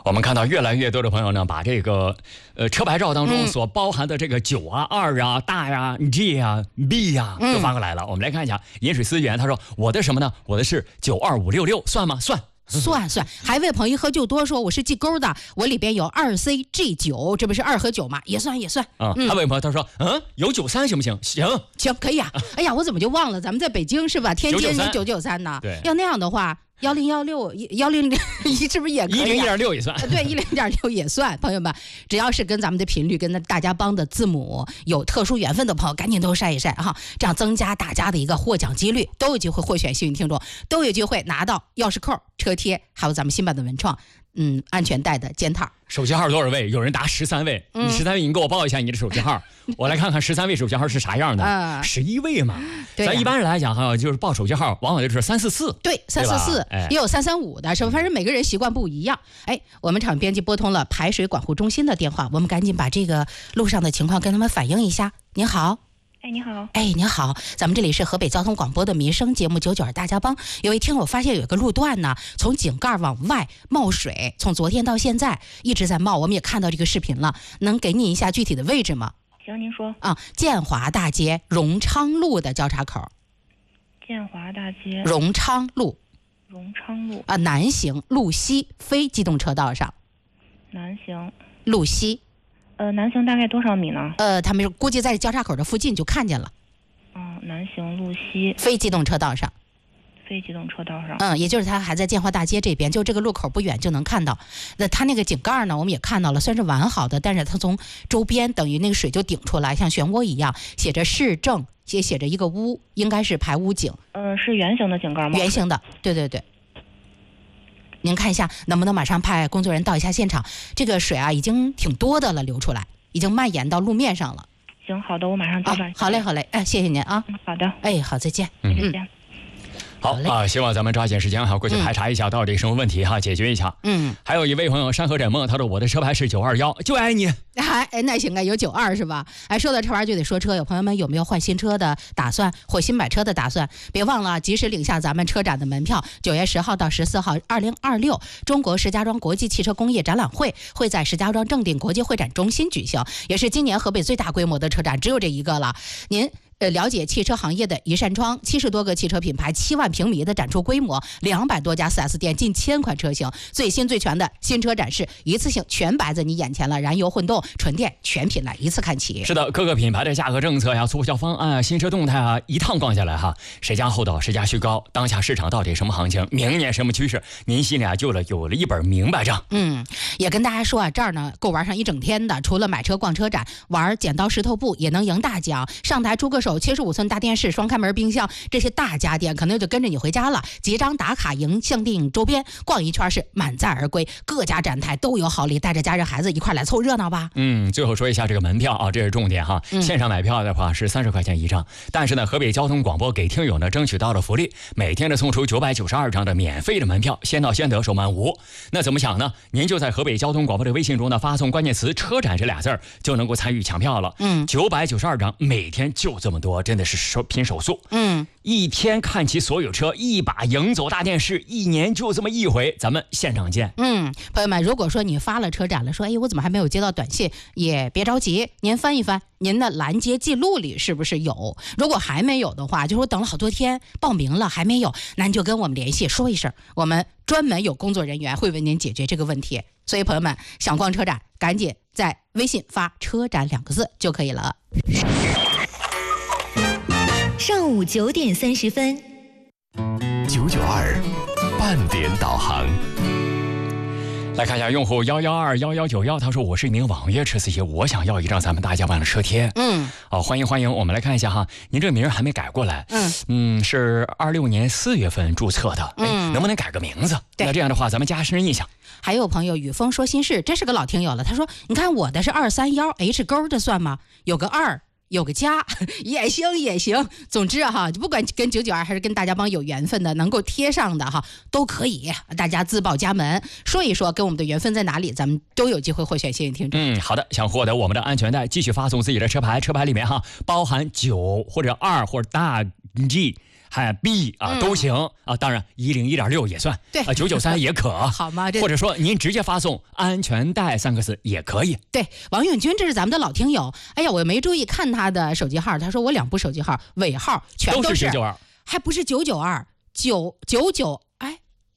我们看到越来越多的朋友呢，把这个车牌照当中所包含的这个9啊、2啊、大呀、G 啊、B 呀都发过来了。我们来看一下饮水思源，他说我的什么呢？我的是92566，算吗？算。 还有位朋友喝酒多说我是记勾的，我里边有2CG9，这不是2和9吗？也算啊。还有位朋友他说有93行不行？ 行可以啊。哎呀，我怎么就忘了咱们在北京是吧？天津有993呢。 对， 要那样的话10161001是不是也可以 ？101.6也算。 对，101.6也算。朋友们，只要是跟咱们的频率、跟大家帮的字母有特殊缘分的朋友，赶紧都晒一晒哈，这样增加大家的一个获奖几率，都有机会获选幸运听众，都有机会拿到钥匙扣、车贴，还有咱们新版的文创安全带的肩套。 手机号多少位？有人答13位，你13位，你给我报一下你的手机号，我来看看13位手机号是啥样的。11位嘛，咱一般人来讲哈，就是报手机号，往往就是344。 对，344，也有335的，是吧？反正每个人习惯不一样。我们场编辑拨通了排水管护中心的电话，我们赶紧把这个路上的情况跟他们反映一下。您好。 你好。 您好，咱们这里是河北交通广播的民生节目992大家帮。有一天我发现有一个路段呢，从井盖往外冒水，从昨天到现在一直在冒，我们也看到这个视频了，能给你一下具体的位置吗？ 行，您说。 建华大街荣昌路的交叉口。 建华大街荣昌路南行路西非机动车道上。 南行路西南行大概多少米呢？ 他们估计在交叉口的附近就看见了。 南行路西非机动车道上。 也就是他还在建华大街这边，就这个路口不远就能看到。那他那个井盖呢，我们也看到了，算是完好的，但是他从周边等于那个水就顶出来，像漩涡一样，写着市政，也写着一个屋，应该是排污井。 是圆形的井盖吗？ 圆形的，对。您看一下，能不能马上派工作人员到一下现场？这个水啊，已经挺多的了，流出来，已经蔓延到路面上了。 行，好的，我马上就办。 好嘞，谢谢您啊。 好的。 好，再见。 再见。 好希望咱们抓紧时间过去排查一下到底什么问题解决一下。还有一位朋友山河枕梦，他说我的车牌是921，就爱你。 那行有92是吧？说到车牌就得说车，有朋友们有没有换新车的打算或新买车的打算？别忘了及时领下咱们车展的门票。9月10号到14号，2026中国石家庄国际汽车工业展览会会在石家庄正定国际会展中心举行，也是今年河北最大规模的车展，只有这一个了。您了解汽车行业的一扇窗，70多个汽车品牌，7万平米的展出规模，200多家 4S 店，近1000款车型，最新最全的新车展示，一次性全摆在你眼前了，燃油混动纯电全品来一次看齐。 是的，各个品牌的价格政策促销方案新车动态一趟逛下来谁家厚道谁家虚高，当下市场到底什么行情，明年什么趋势，您心里有了一本明白账。 也跟大家说这儿呢够玩上一整天的，除了买车逛车展，玩剪刀石头布也能赢大奖，上台出个手，75寸大电视、双开门冰箱，这些大家电可能就跟着你回家了。集章打卡赢限定周边，逛一圈是满载而归。各家展台都有好礼，带着家人孩子一块来凑热闹吧。 最后说一下这个门票这是重点线上买票的话是30块钱一张，但是呢，河北交通广播给听友呢争取到了福利，每天呢送出992张的免费的门票，先到先得，手慢无。那怎么抢呢？您就在河北交通广播的微信中呢发送关键词“车展”这俩字儿，就能够参与抢票了。992张，每天就这么多，真的是拼手速。一天看齐所有车，一把赢走大电视，一年就这么一回，咱们现场见。 朋友们，如果说你发了车展了，说我怎么还没有接到短信，也别着急，您翻一翻您的拦截记录里是不是有？如果还没有的话，就是我等了好多天报名了还没有，那你就跟我们联系说一声，我们专门有工作人员会为您解决这个问题。所以朋友们想逛车展，赶紧在微信发车展2个字就可以了。 上午9点30分 ，992半点导航。 来看一下用户1121191，他说我是一名网约车司机，我想要一张咱们大家帮的车贴。欢迎，我们来看一下您这名还没改过来。是26年4月份注册的。能不能改个名字？那这样的话咱们加深印象。 还有朋友雨峰说心事，这是个老听友了，他说你看我的是231 H 勾的算吗？有个2有个加也行。总之不管跟992还是跟大家帮有缘分的，能够贴上的都可以，大家自报家门，说一说跟我们的缘分在哪里，咱们都有机会获选幸运听众。 好的，想获得我们的安全带，继续发送自己的车牌里面包含9或者2或者大 G 还 B 啊都行啊。当然101.6也算， 对 993也可， 好吗？ 或者说您直接发送安全带3个字也可以。 对，王永军这是咱们的老听友，哎呀，我没注意看他的手机号，他说我2部手机号尾号全都是992， 还不是992 999，哎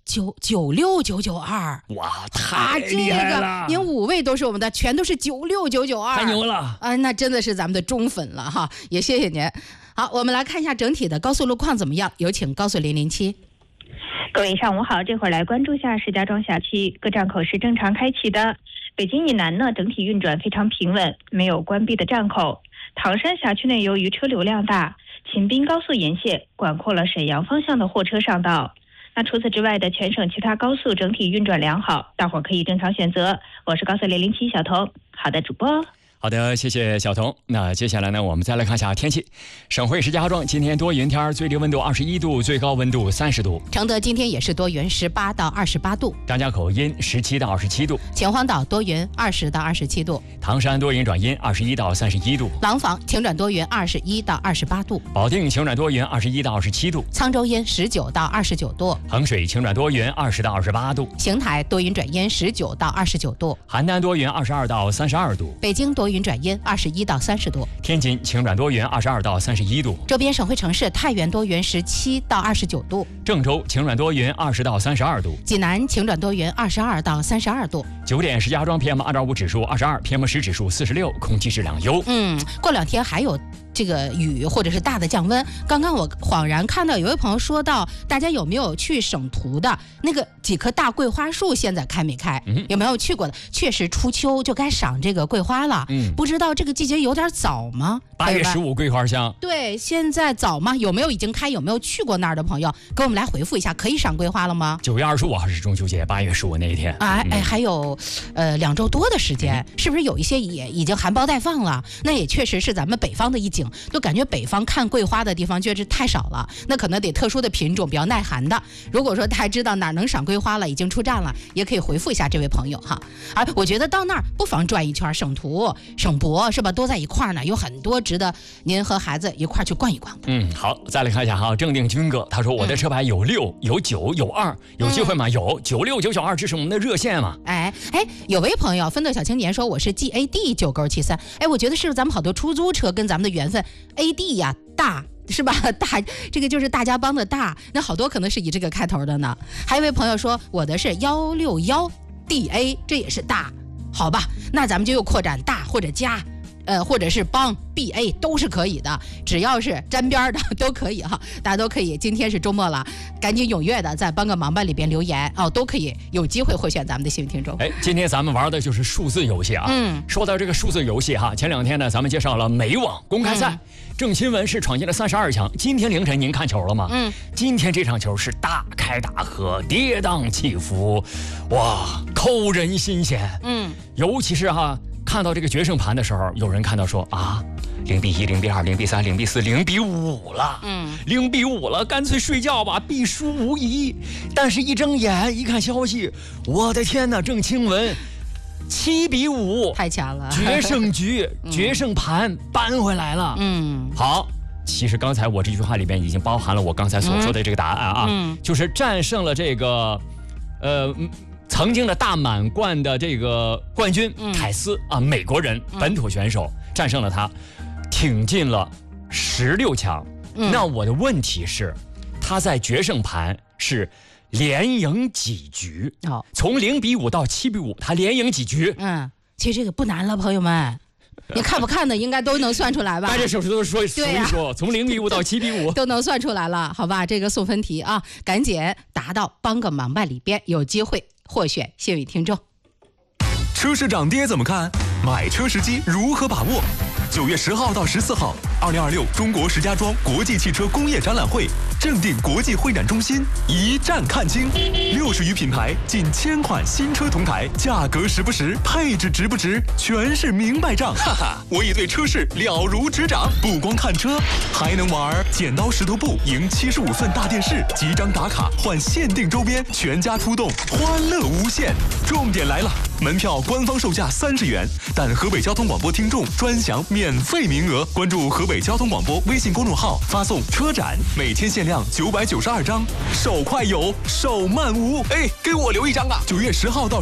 ，96992， 哇，太厉害了！ 您5位都是我们的，全都是96992， 太牛了啊！那真的是咱们的忠粉了哈，也谢谢您。好，我们来看一下整体的高速路况怎么样？有请高速007。 各位上午好，这会儿来关注下石家庄辖区各站口是正常开启的。北京以南呢，整体运转非常平稳，没有关闭的站口。唐山辖区内由于车流量大，秦滨高速沿线管控了沈阳方向的货车上道。那除此之外的全省其他高速整体运转良好，大伙儿可以正常选择。我是高速007小彤，好的，主播。 好的，谢谢小彤。那接下来呢，我们再来看一下天气。省会石家庄今天多云天，最低温度21度，最高温度30度。 承德今天也是多云，18到28度。 张家口阴17到27度。 秦皇岛多云，20到27度。 唐山多云转阴，21到31度。 廊坊晴转多云，21到28度。 保定晴转多云，21到27度。 沧州阴19到29度。 衡水晴转多云，20到28度。 邢台多云转阴，19到29度。 邯郸多云，22到32度。 北京多云转阴，21到30度。 天津晴转多云，22到31度。 周边省会城市太原多云，17到29度。 郑州晴转多云，20到32度。 济南晴转多云，22到32度。 9点，石家庄 PM2.5 指数22 ，PM10指数46，空气质量优。 过2天还有这个雨或者是大的降温。刚刚我恍然看到有位朋友说到，大家有没有去省图的那个几棵大桂花树现在开没开？有没有去过的？确实初秋就该赏这个桂花了。不知道这个季节有点早吗 ？8月15桂花香。 对，现在早吗？有没有已经开？有没有去过那儿的朋友，给我们来回复一下，可以赏桂花了吗 ？9月25号是中秋节，8月15那一天。 还有2周多的时间，是不是有一些也已经含苞待放了？那也确实是咱们北方的一景。就感觉北方看桂花的地方确实太少了，那可能得特殊的品种，比较耐寒的。如果说大家知道哪儿能赏桂花了，已经出站了，也可以回复一下这位朋友哈。我觉得到那儿不妨转一圈，省图、省博是吧，都在一块儿呢，有很多值得您和孩子一块儿去逛一逛的。 好，再来看一下哈，正定军哥他说我的车牌有6、有9、有2，有机会吗？有96、992，这是我们的热线嘛？ 有位朋友奋斗小青年说我是 GAD 9973，我觉得是不是咱们好多出租车跟咱们的缘分 AD 呀大是吧？大这个就是大家帮的大，那好多可能是以这个开头的呢。还有一位朋友说我的是161 DA， 这也是大，好吧？那咱们就又扩展大或者加。或者是帮 BA 都是可以的，只要是沾边的都可以哈，大家都可以。今天是周末了，赶紧踊跃的在帮个忙吧里边留言都可以有机会获选咱们的幸运听众。 今天咱们玩的就是数字游戏啊。说到这个数字游戏哈，前2天呢咱们介绍了美网公开赛，郑钦文是闯进了32强。今天凌晨您看球了吗？今天这场球是大开大合，跌宕起伏，哇，扣人心弦。尤其是看到这个决胜盘的时候，有人看到说0比1、0比2、0比3、0比4、0比5了，0比5了，干脆睡觉吧，必输无疑。但是一睁眼一看消息，我的天哪，郑钦文7比5， 太强了， 决胜局、决胜盘扳回来了。好，其实刚才我这句话里边已经包含了我刚才所说的这个答案就是战胜了这个曾经的大满贯的这个冠军凯斯美国人本土选手战胜了他，挺进了16强。那我的问题是，他在决胜盘是连赢几局？从0比5到7比5，他连赢几局？ 其实这个不难了，朋友们。你看不看的应该都能算出来吧？ 大家手指头数一数，从0比5到7比5 都能算出来了，好吧？这个送分题赶紧答到帮个忙吧里边，有机会获选幸运听众。 车市涨跌怎么看？买车时机如何把握？9月10号到14号，2026中国石家庄国际汽车工业展览会，正定国际会展中心一站看清，60余品牌，近1000款新车同台，价格实不实，配置值不值，全是明白账。哈哈，我已对车市了如指掌，不光看车，还能玩剪刀石头布，赢75寸大电视，集章打卡换限定周边，全家出动，欢乐无限。重点来了， 门票官方售价30元，但河北交通广播听众专享免费名额。关注河北交通广播微信公众号，发送车展，每天限量992张，手快有，手慢无。哎，给我留一张啊！9月10号到